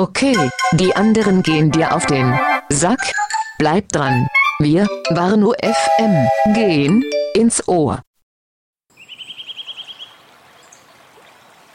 Okay, die anderen gehen dir auf den Sack. Bleib dran. Wir, Warnow FM, gehen ins Ohr.